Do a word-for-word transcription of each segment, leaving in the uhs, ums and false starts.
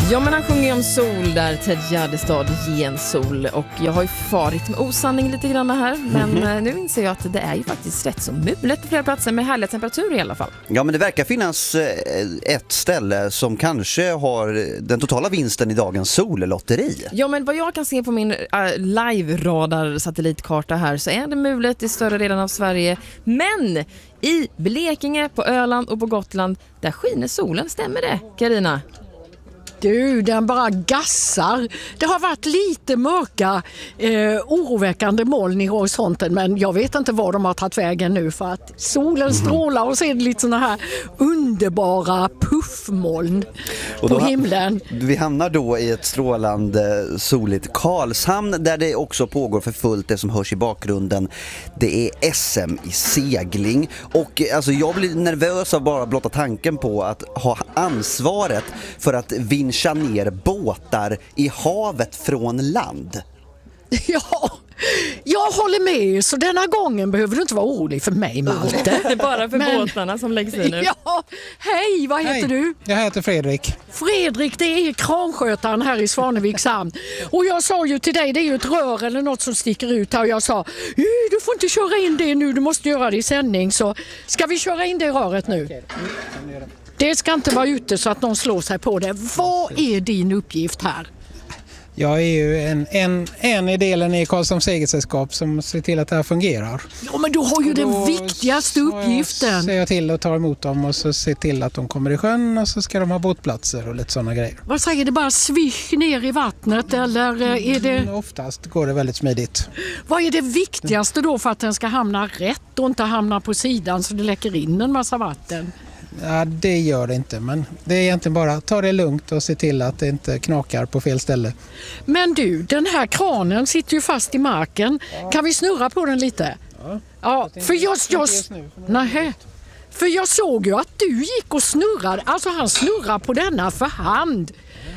Ja, men han sjunger om sol där, Ted Gärdestad, Ge en sol. Och jag har ju farit med osanning lite grann här. Men mm-hmm. nu inser jag att det är ju faktiskt rätt så mulet på flera platser med härliga temperaturer i alla fall. Ja, men det verkar finnas ett ställe som kanske har den totala vinsten i dagens sollotteri. Ja, men vad jag kan se på min uh, live-radar-satellitkarta här så är det mulet i större delen av Sverige. Men i Blekinge, på Öland och på Gotland, där skiner solen, stämmer det, Carina? Du, den bara gassar. Det har varit lite mörka, eh, oroväckande moln i horisonten, men jag vet inte var de har tagit vägen nu för att solen strålar och så är det lite såna här underbara puffmoln på då, himlen. Vi hamnar då i ett strålande soligt Karlshamn där det också pågår för fullt det som hörs i bakgrunden. Det är S M i segling och alltså, jag blir nervös av bara blotta tanken på att ha ansvaret för att vinna ner båtar i havet från land. Ja, jag håller med. Så denna gången behöver du inte vara orolig för mig, Malte. Det är bara för Men, båtarna som läggs in nu. Ja, hej, vad heter hej. du? Jag heter Fredrik. Fredrik, det är kranskötaren här i Svaneviks hamn. Och jag sa ju till dig, det är ju ett rör eller något som sticker ut här. Och jag sa, du får inte köra in det nu, du måste göra det i sändning. Så ska vi köra in det röret nu? Okej. Mm, Det ska inte vara ute så att någon slår sig på det. Vad är din uppgift här? Jag är ju en, en, en i delen i Karlshamns segelsällskap som ser till att det här fungerar. Ja, men du har ju den viktigaste uppgiften. Ser jag till att ta emot dem och så se till att de kommer i sjön och så ska de ha båtplatser och lite sådana grejer. Vad säger det, bara svisch ner i vattnet eller är det... Mm, oftast går det väldigt smidigt. Vad är det viktigaste då för att den ska hamna rätt och inte hamna på sidan så det läcker in en massa vatten? Ja, det gör det inte, men det är egentligen bara att ta det lugnt och se till att det inte knakar på fel ställe. Men du, den här kranen sitter ju fast i marken. Ja. Kan vi snurra på den lite? Ja, ja för jag... jag nej, för jag såg ju att du gick och snurrade. Alltså han snurrar på denna för hand.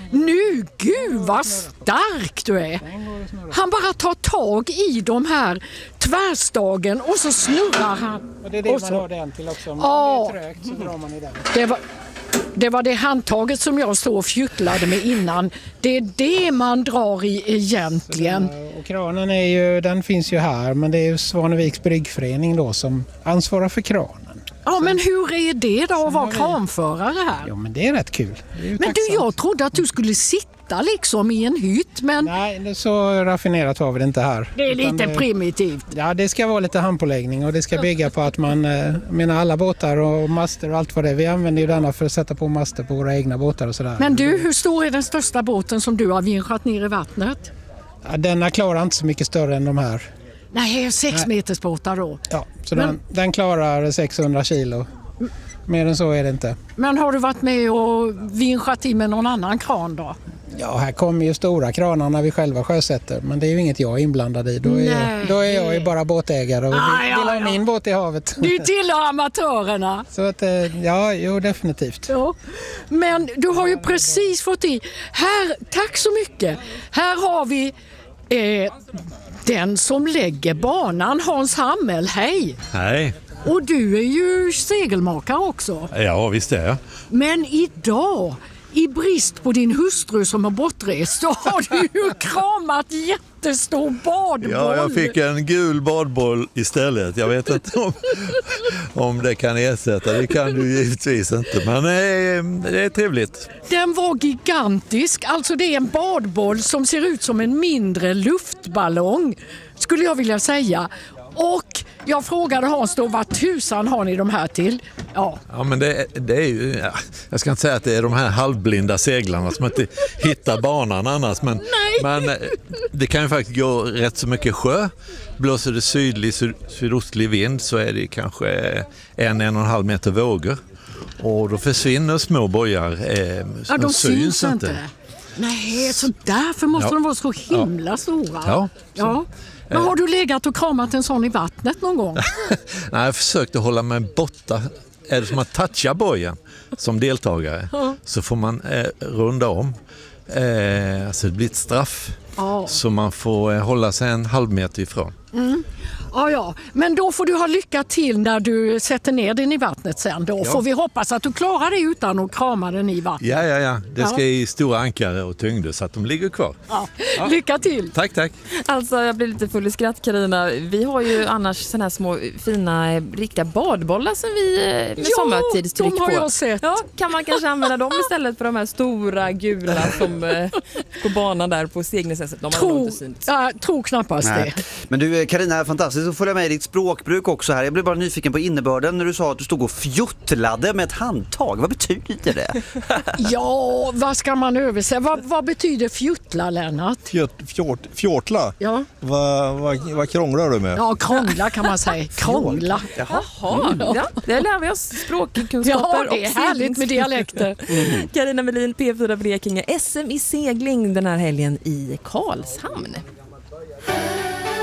Nu, gud vad stark du är. Han bara tar tag i de här tvärstagen och så snurrar han. Och det är det och man så... har den till också. Om ja. det är trögt så drar man i den. Det var... Det var det handtaget som jag stod och fjuttlade med innan. Det är det man drar i egentligen. Den, och kranen är ju, den finns ju här, men det är ju Svaneviks bryggförening då som ansvarar för kranen. Ja, men hur är det då att vara kranförare här? Ja, men det är rätt kul. Är men du, jag trodde att du skulle sitta liksom i en hytt, men... Nej, det är så raffinerat har vi det inte här. Det är lite Utan, primitivt. Ja, det ska vara lite handpåläggning och det ska bygga på att man, menar alla båtar och master och allt vad det är. Vi använder ju denna för att sätta på master på våra egna båtar och sådär. Men du, hur stor är den största båten som du har vinschat ner i vattnet? Ja, denna klarar inte så mycket större än de här. Nej, sex meters båtar då. Ja, så men, den, den klarar sexhundra kilo. Mer än så är det inte. Men har du varit med och vinschat i med någon annan kran då? Ja, här kommer ju stora kranar när vi själva sjösätter. Men det är ju inget jag är inblandad i. Då är, Nej. då är jag ju bara båtägare och vill, ah, ja, vill ha ja. min båt i havet. Du tillhör amatörerna. Så att, ja, jo, definitivt. Ja. Men du har ju precis fått i. Här, tack så mycket. Här har vi... Eh, den som lägger banan, Hans Hammel, hej! Hej! Och du är ju segelmakare också. Ja, visst är jag. Men idag, i brist på din hustru som har bortrest, så har du ju kramat jättestor badboll. Ja, jag fick en gul badboll istället. Jag vet inte om, om det kan ersätta. Det kan du givetvis inte, men det är, det är trevligt. Den var gigantisk. Alltså det är en badboll som ser ut som en mindre luftballong, skulle jag vilja säga. Och jag frågade Hans då, vad tusan har ni de här till? Ja, ja men det, det är ju, ja, jag ska inte säga att det är de här halvblinda seglarna som inte hittar banan annars, men, men det kan ju faktiskt gå rätt så mycket sjö. Blåser det sydlig, sydostlig vind så är det kanske en, en och en halv meter vågor. Och då försvinner små bojar. Eh, ja de syns, syns inte. inte. Nej, så därför måste ja. de vara så himla ja. stora. Ja, ja. Men har du legat och kramat en sån i vattnet någon gång? Nej, jag försökte hålla mig borta. Är det som att toucha bojen som deltagare ja. så får man eh, runda om. Eh, alltså det blir ett straff. Ja. Ja. Så man får eh, hålla sig en halv meter ifrån. Mm. Ja, ja, men då får du ha lycka till när du sätter ner den i vattnet sen. Då Ja. får vi hoppas att du klarar det utan att krama den i vattnet. Ja, ja, ja. Det ska Ja. i stora ankare och tyngder så att de ligger kvar. Ja. Ja. Lycka till! Tack, tack. Alltså jag blir lite full i skratt, Carina. Vi har ju annars såna här små fina riktiga badbollar som vi eh, med Ja, sommartidstryck de har på. jag sett. Ja, kan man kanske använda dem istället för de här stora gula som eh, på banan där på seglingssässet. De har nog Tro, inte synt. ja, tror knappast Nej. det. Men du Carina, fantastiskt att följa med i ditt språkbruk också här. Jag blev bara nyfiken på innebörden när du sa att du stod och fjuttlade med ett handtag. Vad betyder det? Ja, vad ska man översätta? Vad, vad betyder fjuttla, Lennart? Fjort, fjort, fjortla? Ja. Vad, vad, vad krånglar du med? Ja, krångla kan man säga. Krångla. Jaha, ja, det lär vi oss språkkunskaper. Ja, det är och härligt med dialekter. Carina Melin, P fyra Blekinge, S M i segling den här helgen i Karlshamn.